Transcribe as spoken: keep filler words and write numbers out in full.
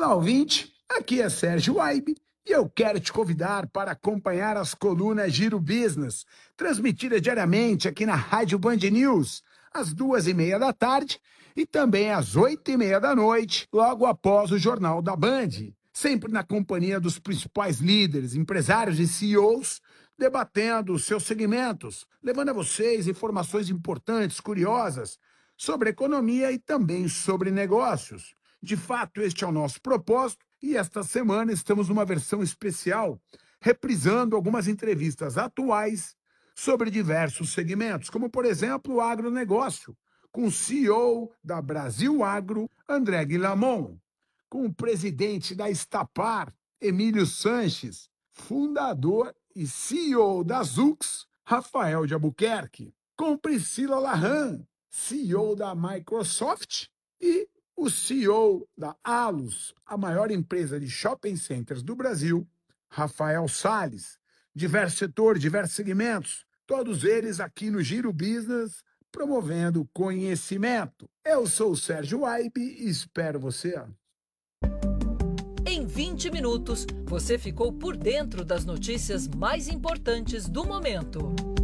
Olá, ouvinte. Aqui é Sérgio Waibe e eu quero te convidar para acompanhar as colunas Giro Business, transmitidas diariamente aqui na Rádio Band News, às duas e meia da tarde e também às oito e meia da noite, logo após o Jornal da Band. Sempre na companhia dos principais líderes, empresários e C E Os, debatendo os seus segmentos, levando a vocês informações importantes, curiosas, sobre economia e também sobre negócios. De fato, este é o nosso propósito e esta semana estamos numa versão especial, reprisando algumas entrevistas atuais sobre diversos segmentos, como, por exemplo, o agronegócio, com o C E O da Brasil Agro, André Guillamon, com o presidente da Estapar, Emílio Sanches, fundador e C E O da Zux, Rafael de Albuquerque, com Priscila Lahan, C E O da Microsoft, e o C E O da Alus, a maior empresa de shopping centers do Brasil, Rafael Salles. Diversos setores, diversos segmentos, todos eles aqui no Giro Business, promovendo conhecimento. Eu sou o Sérgio Waibe e espero você. Em vinte minutos, você ficou por dentro das notícias mais importantes do momento.